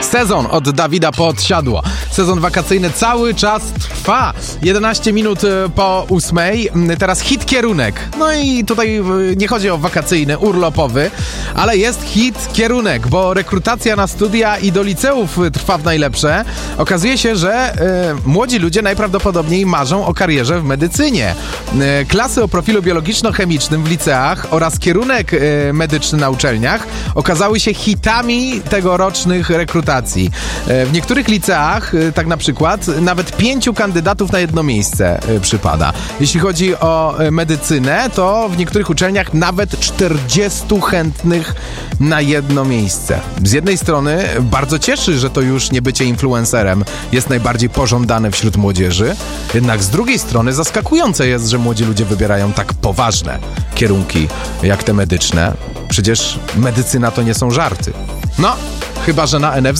Sezon od Dawida Podsiadło. Sezon wakacyjny cały czas trwa. 11 minut po 8. Teraz hit kierunek. No i tutaj nie chodzi o wakacyjny, urlopowy, ale jest hit kierunek, bo rekrutacja na studia i do liceów trwa w najlepsze. Okazuje się, że młodzi ludzie najprawdopodobniej marzą o karierze w medycynie. Klasy o profilu biologiczno-chemicznym w liceach oraz kierunek medyczny na uczelniach okazały się hitami tegorocznych rekrutacji. W niektórych liceach, tak na przykład, nawet 5 kandydatów na jedno miejsce przypada. Jeśli chodzi o medycynę, to w niektórych uczelniach nawet 40 chętnych na jedno miejsce. Z jednej strony bardzo cieszy, że to już nie bycie influencerem jest najbardziej pożądane wśród młodzieży, jednak z drugiej strony zaskakujące jest, że młodzi ludzie wybierają tak poważne kierunki jak te medyczne. Przecież medycyna to nie są żarty. No, chyba że na NFZ.